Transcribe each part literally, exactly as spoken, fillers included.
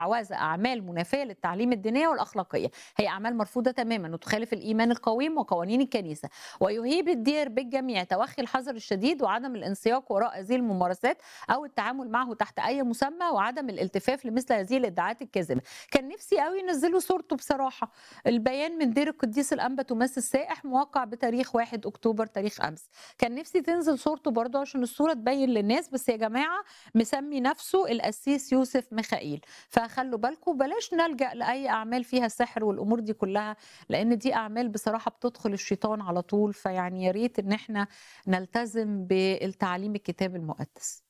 عوازة أعمال منافية للتعليم الدينية والأخلاقية، هي أعمال مرفوضة تماما وتخالف الإيمان القويم وقوانين الكنيسة، ويهيب الدير بالجميع توخي الحذر الشديد وعدم الانسياق وراء هذه الممارسات أو التعامل معه تحت أي مسمى، وعدم الالتفاف لمثل هذه الادعاءات الكاذبة. كان نفسي قوي ينزلوا صورته بصراحة. البيان من دير القديس الأنبا توماس السائح موقع بتاريخ واحد أكتوبر تاريخ أمس. كان نفسي تنزل صورته برضه عشان الصورة تبين للناس، بس يا جماعة مسمي نفسه القسيس يوسف ميخائيل، فخلوا بالكم بلاش نلجأ لأي أعمال فيها سحر والأمور دي كلها، لأن دي أعمال بصراحة بتدخل الشيطان على طول. فيعني يا ريت إن احنا نلتزم بالتعليم الكتاب المقدس.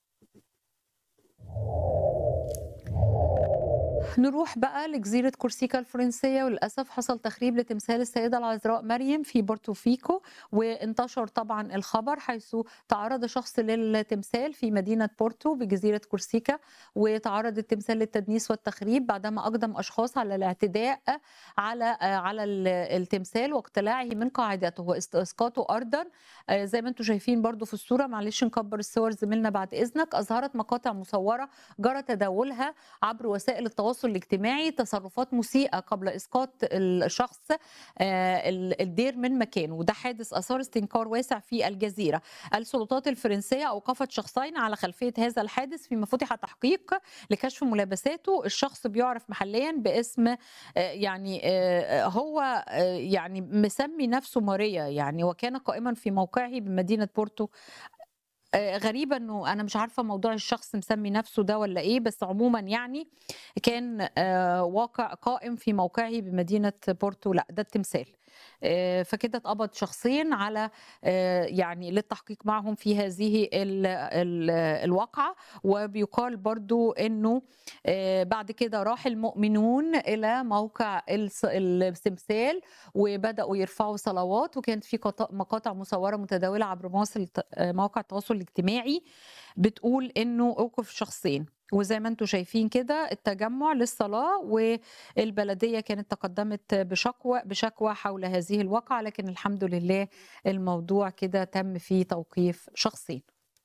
نروح بقى لجزيرة كورسيكا الفرنسية، وللأسف حصل تخريب لتمثال السيدة العذراء مريم في بورتوفيكو، وانتشر طبعا الخبر حيث تعرض شخص للتمثال في مدينة بورتو بجزيرة كورسيكا، وتعرض التمثال للتدنيس والتخريب بعدما أقدم أشخاص على الاعتداء على على التمثال واقتلاعه من قاعدته وإسقاطه أرضا. زي ما انتم شايفين برضو في الصورة، معلش نكبر الصور زميلنا بعد إذنك، أظهرت مقاطع مصورة جرى تداولها عبر وسائل التواصل الاجتماعي تصرفات مسيئة قبل إسقاط الشخص الدير من مكانه، وده حادث أثار استنكار واسع في الجزيرة. السلطات الفرنسية أوقفت شخصين على خلفية هذا الحادث، فيما فتح تحقيق لكشف ملابساته. الشخص بيعرف محليا باسم يعني هو يعني مسمي نفسه ماريا يعني، وكان قائما في موقعه بمدينة بورتو. غريبة انه انا مش عارفة موضوع الشخص مسمي نفسه ده ولا ايه، بس عموما يعني كان واقع قائم في موقعه بمدينة بورتو. لا ده التمثال. فكده اتقبض شخصين على يعني للتحقيق معهم في هذه ال ال الواقعة. وبيقال برضو انه بعد كده راح المؤمنون الى موقع التمثال وبدأوا يرفعوا صلوات، وكانت في مقاطع مصورة متداولة عبر مواقع التواصل الاجتماعي بتقول انه اوقف شخصين. وزي ما انتم شايفين كده التجمع للصلاة، والبلدية كانت تقدمت بشكوى بشكوى حول هذه الواقعة، لكن الحمد لله الموضوع كده تم فيه توقيف شخصين.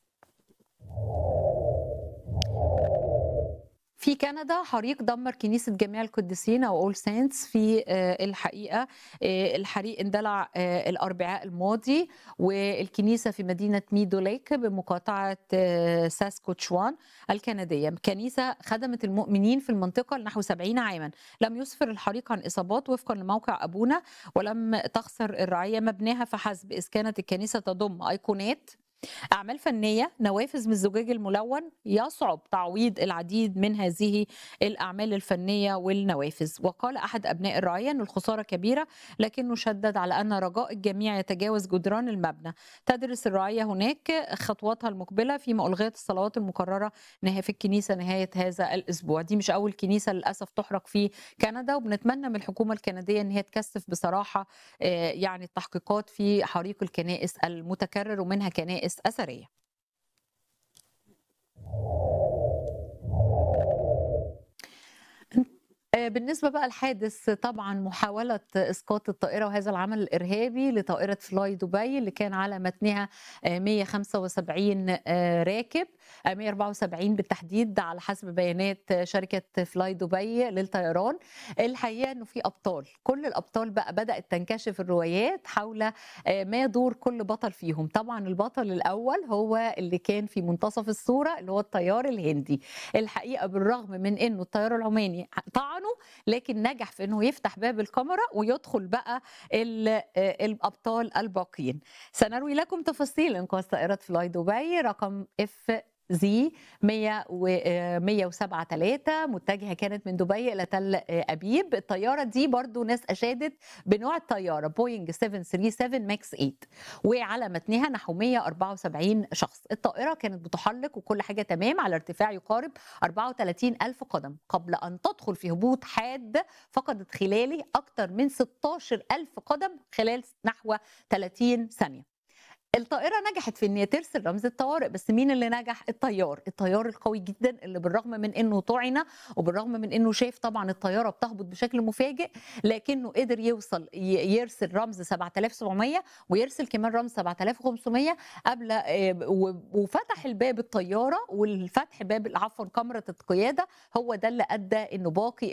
في كندا حريق دمر كنيسة جميع القديسين أو أول سينتس في الحقيقة. الحريق اندلع الأربعاء الماضي، والكنيسة في مدينة ميدو ليك بمقاطعة ساسكوتشوان الكندية، كنيسة خدمت المؤمنين في المنطقة لنحو سبعين عاما. لم يسفر الحريق عن إصابات وفقا لموقع أبونا، ولم تخسر الرعية مبناها فحسب، إذ كانت الكنيسة تضم أيقونات، أعمال فنية، نوافذ من الزجاج الملون. يصعب تعويض العديد من هذه الأعمال الفنية والنوافذ. وقال أحد أبناء الرعية أن الخسارة كبيرة، لكنه شدد على أن رجاء الجميع يتجاوز جدران المبنى. تدرس الرعية هناك خطواتها المقبلة، فيما ألغيت الصلوات المقررة في الكنيسة نهاية هذا الأسبوع. دي مش أول كنيسة للأسف تحرق في كندا، وبنتمنى من الحكومة الكندية أن هي تكثف بصراحة يعني التحقيقات في حريق الكنائس المتكرر، ومنها كنائس أثرية. بالنسبة بقى الحادث، طبعا محاولة إسقاط الطائرة وهذا العمل الإرهابي لطائرة فلاي دبي اللي كان على متنها مئة وخمسة وسبعين راكب، مئة وأربعة وسبعين بالتحديد على حسب بيانات شركة فلاي دبي للطيران. الحقيقة أنه في أبطال، كل الأبطال بقى بدأت تنكشف الروايات حول ما يدور كل بطل فيهم. طبعا البطل الأول هو اللي كان في منتصف الصورة اللي هو الطيار الهندي. الحقيقة بالرغم من أنه الطيار العماني طعنه، لكن نجح في انه يفتح باب الكاميرا ويدخل بقى الابطال الباقيين. سنروي لكم تفاصيل انقاذ طائره فلاي دبي رقم اف زي مئة وسبعة ثلاثة متجهه كانت من دبي الى تل ابيب. الطياره دي برضو ناس اشادت بنوع الطياره بوينج سبعمئة وسبعة وثلاثين ماكس ثمانية، وعلى متنها نحو مئة وأربعة وسبعين شخص. الطائره كانت بتحلق وكل حاجه تمام على ارتفاع يقارب أربعة وثلاثين ألف قدم، قبل ان تدخل في هبوط حاد فقدت خلاله اكثر من ستة عشر ألف قدم خلال نحو ثلاثين ثانيه. الطائرة نجحت في إن هي ترسل رمز الطوارئ، بس مين اللي نجح؟ الطيار، الطيار القوي جدًا اللي بالرغم من إنه طُعِن وبالرغم من إنه شاف طبعًا الطيارة بتهبط بشكل مفاجئ، لكنه قدر يوصل ي يرسل رمز سبعة آلاف وسبعمية ويرسل كمان رمز سبعة آلاف وخمسمية قبل آآ و وفتح الباب الطيارة والفتح باب عفوًا كاميرا القيادة، هو ده اللي أدّى إنه باقي